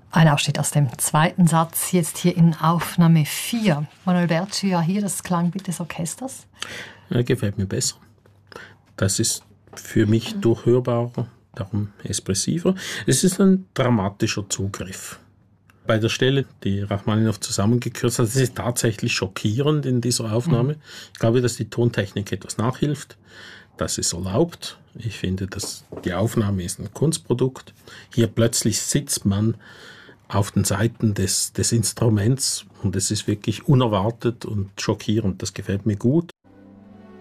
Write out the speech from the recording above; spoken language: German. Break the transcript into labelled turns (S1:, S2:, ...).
S1: Ein Ausschnitt aus dem zweiten Satz, jetzt hier in Aufnahme 4. Manuel Bertschi, ja hier das Klangbild des Orchesters.
S2: Ja, gefällt mir besser. Das ist für mich durchhörbarer, darum expressiver. Es ist ein dramatischer Zugriff. Bei der Stelle, die Rachmaninow zusammengekürzt hat, das ist tatsächlich schockierend in dieser Aufnahme. Ich glaube, dass die Tontechnik etwas nachhilft. Das ist erlaubt. Ich finde, dass die Aufnahme ist ein Kunstprodukt. Hier plötzlich sitzt man auf den Saiten des Instruments und es ist wirklich unerwartet und schockierend. Das gefällt mir gut.